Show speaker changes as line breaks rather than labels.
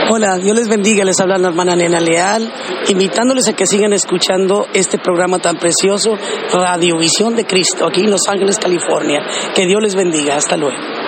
Hola, Dios les bendiga, les habla la hermana Nena Leal, invitándoles a que sigan escuchando este programa tan precioso, Radiovisión de Cristo, aquí en Los Ángeles, California. Que Dios les bendiga, hasta luego.